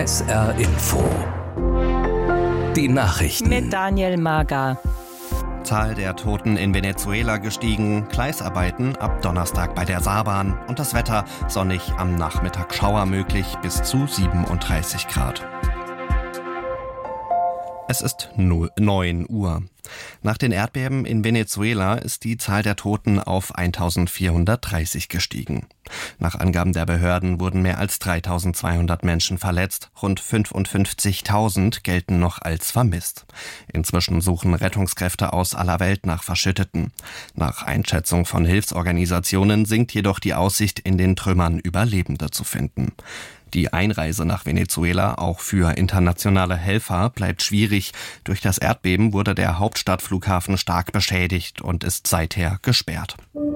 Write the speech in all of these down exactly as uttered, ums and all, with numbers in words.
S R Info. Die Nachrichten. Mit Daniel Mager. Zahl der Toten in Venezuela gestiegen, Gleisarbeiten ab Donnerstag bei der Saarbahn und das Wetter sonnig, am Nachmittag Schauer möglich bis zu siebenunddreißig Grad. Es ist neun Uhr. Nach den Erdbeben in Venezuela ist die Zahl der Toten auf eintausendvierhundertdreißig gestiegen. Nach Angaben der Behörden wurden mehr als dreitausendzweihundert Menschen verletzt. Rund fünfundfünfzigtausend gelten noch als vermisst. Inzwischen suchen Rettungskräfte aus aller Welt nach Verschütteten. Nach Einschätzung von Hilfsorganisationen sinkt jedoch die Aussicht, in den Trümmern Überlebende zu finden. Die Einreise nach Venezuela, auch für internationale Helfer, bleibt schwierig. Durch das Erdbeben wurde der Hauptstadtflughafen stark beschädigt und ist seither gesperrt.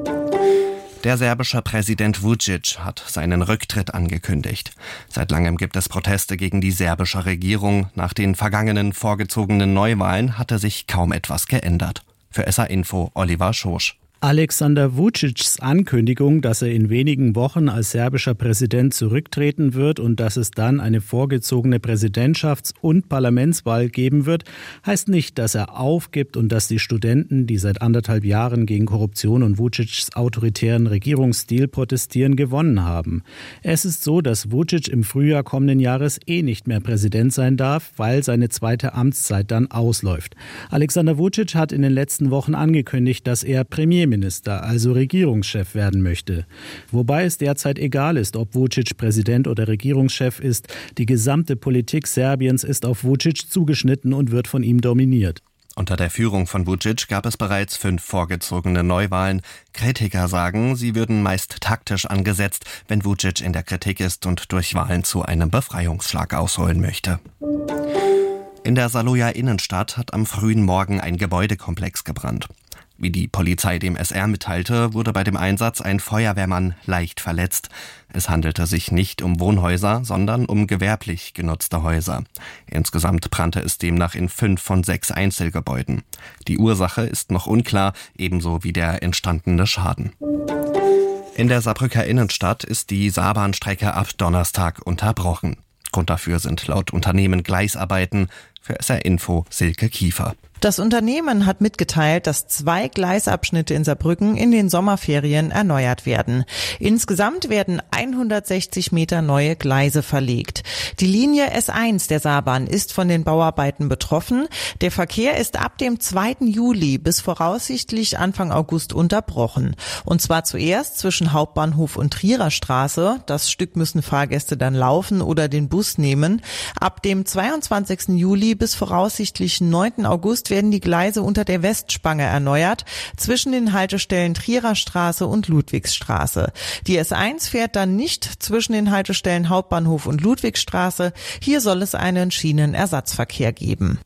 Der serbische Präsident Vučić hat seinen Rücktritt angekündigt. Seit langem gibt es Proteste gegen die serbische Regierung. Nach den vergangenen vorgezogenen Neuwahlen hatte sich kaum etwas geändert. Für S R Info Oliver Schosch. Alexander Vučićs Ankündigung, dass er in wenigen Wochen als serbischer Präsident zurücktreten wird und dass es dann eine vorgezogene Präsidentschafts- und Parlamentswahl geben wird, heißt nicht, dass er aufgibt und dass die Studenten, die seit anderthalb Jahren gegen Korruption und Vučićs autoritären Regierungsstil protestieren, gewonnen haben. Es ist so, dass Vučić im Frühjahr kommenden Jahres eh nicht mehr Präsident sein darf, weil seine zweite Amtszeit dann ausläuft. Alexander Vučić hat in den letzten Wochen angekündigt, dass er Premierminister Minister, also Regierungschef werden möchte. Wobei es derzeit egal ist, ob Vučić Präsident oder Regierungschef ist. Die gesamte Politik Serbiens ist auf Vučić zugeschnitten und wird von ihm dominiert. Unter der Führung von Vučić gab es bereits fünf vorgezogene Neuwahlen. Kritiker sagen, sie würden meist taktisch angesetzt, wenn Vučić in der Kritik ist und durch Wahlen zu einem Befreiungsschlag ausholen möchte. In der Saluja Innenstadt hat am frühen Morgen ein Gebäudekomplex gebrannt. Wie die Polizei dem S R mitteilte, wurde bei dem Einsatz ein Feuerwehrmann leicht verletzt. Es handelte sich nicht um Wohnhäuser, sondern um gewerblich genutzte Häuser. Insgesamt brannte es demnach in fünf von sechs Einzelgebäuden. Die Ursache ist noch unklar, ebenso wie der entstandene Schaden. In der Saarbrücker Innenstadt ist die Saarbahnstrecke ab Donnerstag unterbrochen. Grund dafür sind laut Unternehmen Gleisarbeiten. Für S R Info Silke Kiefer. Das Unternehmen hat mitgeteilt, dass zwei Gleisabschnitte in Saarbrücken in den Sommerferien erneuert werden. Insgesamt werden hundertsechzig Meter neue Gleise verlegt. Die Linie S eins der Saarbahn ist von den Bauarbeiten betroffen. Der Verkehr ist ab dem zweiten Juli bis voraussichtlich Anfang August unterbrochen. Und zwar zuerst zwischen Hauptbahnhof und Trierer Straße. Das Stück müssen Fahrgäste dann laufen oder den Bus nehmen. Ab dem zweiundzwanzigsten Juli bis voraussichtlich neunten August werden die Gleise unter der Westspange erneuert, zwischen den Haltestellen Trierer Straße und Ludwigsstraße. Die S eins fährt dann nicht zwischen den Haltestellen Hauptbahnhof und Ludwigsstraße. Hier soll es einen Schienenersatzverkehr geben.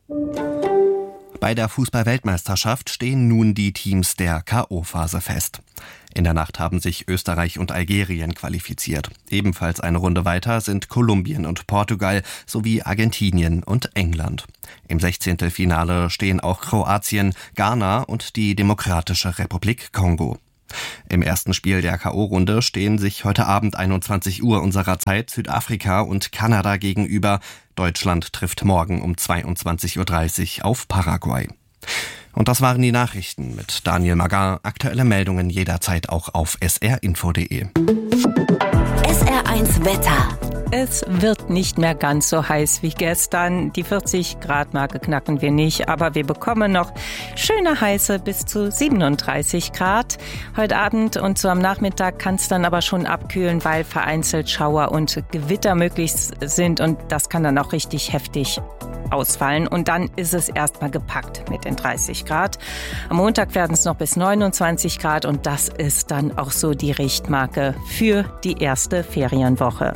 Bei der Fußball-Weltmeisterschaft stehen nun die Teams der K O-Phase fest. In der Nacht haben sich Österreich und Algerien qualifiziert. Ebenfalls eine Runde weiter sind Kolumbien und Portugal sowie Argentinien und England. Im Sechzehntelfinale stehen auch Kroatien, Ghana und die Demokratische Republik Kongo. Im ersten Spiel der K O-Runde stehen sich heute Abend einundzwanzig Uhr unserer Zeit Südafrika und Kanada gegenüber. Deutschland trifft morgen um zweiundzwanzig Uhr dreißig auf Paraguay. Und das waren die Nachrichten mit Daniel Magar. Aktuelle Meldungen jederzeit auch auf s r info punkt d e. S R eins Wetter. Es wird nicht mehr ganz so heiß wie gestern. Die vierzig Grad Marke knacken wir nicht, aber wir bekommen noch schöne heiße bis zu siebenunddreißig Grad. Heute Abend und so am Nachmittag kann es dann aber schon abkühlen, weil vereinzelt Schauer und Gewitter möglich sind und das kann dann auch richtig heftig ausfallen. Und dann ist es erstmal gepackt mit den dreißig Grad. Am Montag werden es noch bis neunundzwanzig Grad und das ist dann auch so die Richtmarke für die erste Ferienwoche.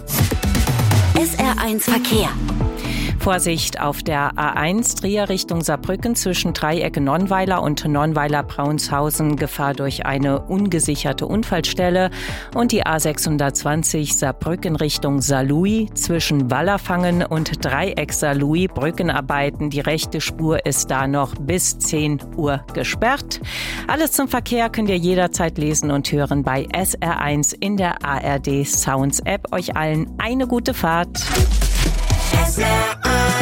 S R eins Verkehr. Vorsicht auf der A eins, Trier Richtung Saarbrücken zwischen Dreieck Nonnweiler und Nonnweiler-Braunshausen, Gefahr durch eine ungesicherte Unfallstelle. Und die A sechshundertzwanzig Saarbrücken Richtung Saarlouis zwischen Wallerfangen und Dreieck Saarlouis, Brückenarbeiten. Die rechte Spur ist da noch bis zehn Uhr gesperrt. Alles zum Verkehr könnt ihr jederzeit lesen und hören bei S R eins in der A R D Sounds App. Euch allen eine gute Fahrt. S R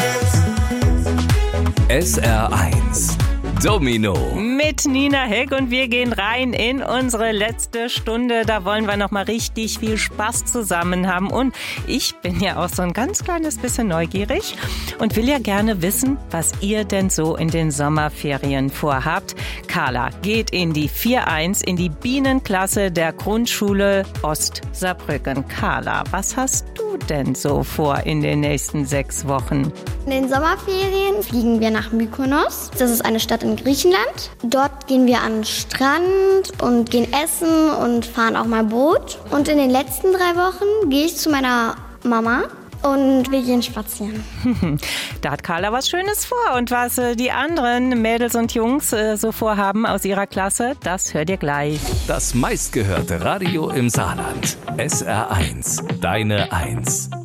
eins. S R eins. Domino. Mit Nina Heck und wir gehen rein in unsere letzte Stunde. Da wollen wir noch mal richtig viel Spaß zusammen haben. Und ich bin ja auch so ein ganz kleines bisschen neugierig und will ja gerne wissen, was ihr denn so in den Sommerferien vorhabt. Carla geht in die vier eins, in die Bienenklasse der Grundschule Ost-Saarbrücken. Carla, was hast du denn so vor in den nächsten sechs Wochen? In den Sommerferien fliegen wir nach Mykonos. Das ist eine Stadt in Griechenland. Dort gehen wir an den Strand und gehen essen und fahren auch mal Boot. Und in den letzten drei Wochen gehe ich zu meiner Mama und wir gehen spazieren. Da hat Carla was Schönes vor. Und was äh, die anderen Mädels und Jungs äh, so vorhaben aus ihrer Klasse, das hört ihr gleich. Das meistgehörte Radio im Saarland. S R eins. Deine Eins.